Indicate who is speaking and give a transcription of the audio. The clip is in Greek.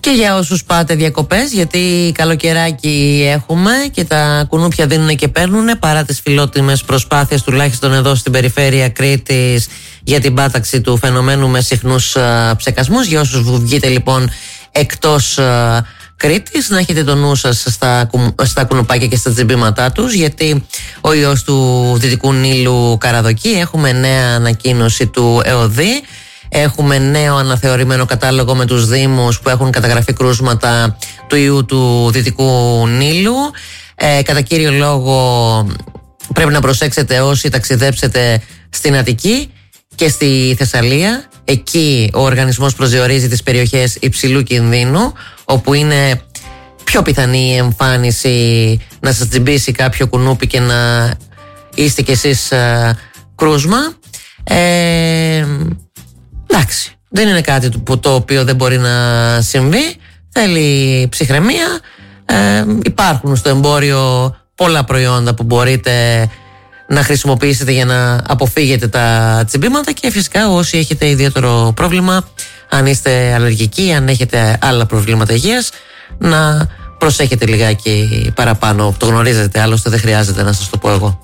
Speaker 1: Και για όσους πάτε διακοπές, γιατί καλοκαιράκι έχουμε και τα κουνούπια δίνουν και παίρνουν, παρά τις φιλότιμες προσπάθειες τουλάχιστον εδώ στην περιφέρεια Κρήτης για την πάταξη του φαινομένου με συχνούς ψεκασμούς. Για όσους βγείτε λοιπόν εκτός Κρήτης, να έχετε το νου σας στα κουνουπάκια και στα τσιμπήματά τους, γιατί ο ιός του Δυτικού Νείλου καραδοκεί. Έχουμε νέα ανακοίνωση του ΕΟΔΗ. Έχουμε νέο αναθεωρημένο κατάλογο με τους δήμους που έχουν καταγραφεί κρούσματα του ιού του Δυτικού Νείλου. Κατά κύριο λόγο πρέπει να προσέξετε όσοι ταξιδέψετε στην Αττική και στη Θεσσαλία. Εκεί ο οργανισμός προσδιορίζει τις περιοχές υψηλού κινδύνου, όπου είναι πιο πιθανή η εμφάνιση να σας τσιμπήσει κάποιο κουνούπι και να είστε κι εσείς κρούσμα. Εντάξει, δεν είναι κάτι το οποίο δεν μπορεί να συμβεί. Θέλει ψυχραιμία. Υπάρχουν στο εμπόριο πολλά προϊόντα που μπορείτε να χρησιμοποιήσετε για να αποφύγετε τα τσιμπήματα, και φυσικά όσοι έχετε ιδιαίτερο πρόβλημα, αν είστε αλλεργικοί, αν έχετε άλλα προβλήματα υγείας, να προσέχετε λιγάκι παραπάνω. Το γνωρίζετε, άλλωστε δεν χρειάζεται να σας το πω εγώ.